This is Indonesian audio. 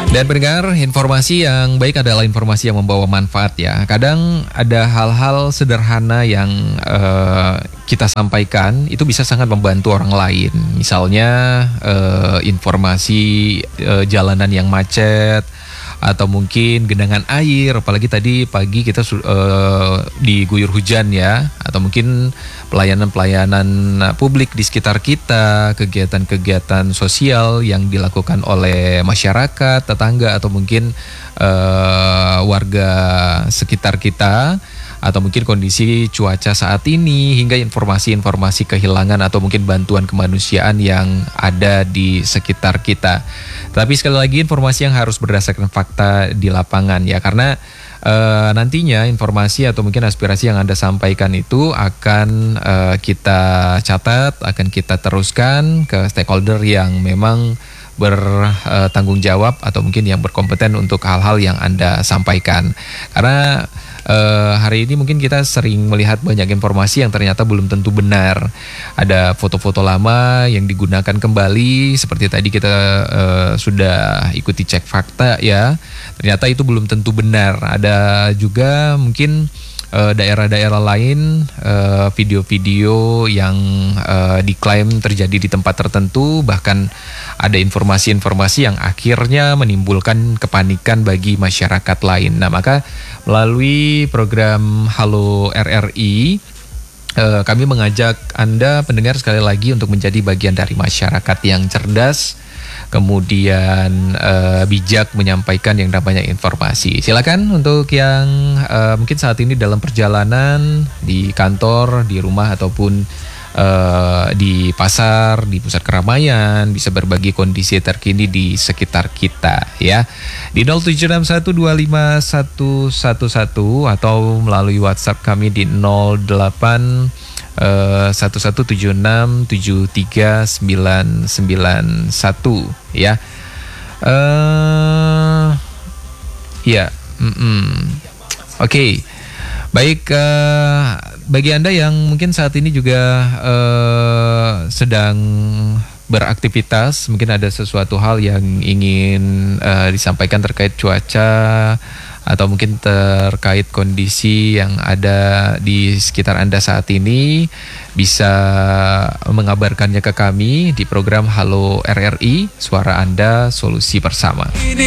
Dan pendengar, informasi yang baik adalah informasi yang membawa manfaat ya. Kadang ada hal-hal sederhana yang kita sampaikan itu bisa sangat membantu orang lain. Misalnya informasi jalanan yang macet, atau mungkin genangan air, apalagi tadi pagi kita diguyur hujan ya, atau mungkin pelayanan-pelayanan publik di sekitar kita, kegiatan-kegiatan sosial yang dilakukan oleh masyarakat, tetangga, atau mungkin warga sekitar kita, atau mungkin kondisi cuaca saat ini, hingga informasi-informasi kehilangan atau mungkin bantuan kemanusiaan yang ada di sekitar kita. Tapi sekali lagi informasi yang harus berdasarkan fakta di lapangan ya, karena nantinya informasi atau mungkin aspirasi yang Anda sampaikan itu akan kita catat, akan kita teruskan ke stakeholder yang memang bertanggung jawab atau mungkin yang berkompeten untuk hal-hal yang Anda sampaikan. Karena hari ini mungkin kita sering melihat banyak informasi yang ternyata belum tentu benar. Ada foto-foto lama yang digunakan kembali, seperti tadi kita sudah ikuti cek fakta ya. Ternyata itu belum tentu benar. Ada juga mungkin daerah-daerah lain video-video yang diklaim terjadi di tempat tertentu, bahkan ada informasi-informasi yang akhirnya menimbulkan kepanikan bagi masyarakat lain. Nah, maka melalui program Halo RRI, kami mengajak Anda pendengar sekali lagi untuk menjadi bagian dari masyarakat yang cerdas, kemudian bijak menyampaikan yang namanya informasi. Silakan untuk yang mungkin saat ini dalam perjalanan, di kantor, di rumah, ataupun di pasar, di pusat keramaian, bisa berbagi kondisi terkini di sekitar kita ya. Di 0761251111 atau melalui WhatsApp kami di 08 1176739991 ya. Ya. Oke. Baik, bagi Anda yang mungkin saat ini juga sedang beraktivitas, mungkin ada sesuatu hal yang ingin disampaikan terkait cuaca atau mungkin terkait kondisi yang ada di sekitar Anda saat ini, bisa mengabarkannya ke kami di program Halo RRI, Suara Anda, Solusi Bersama.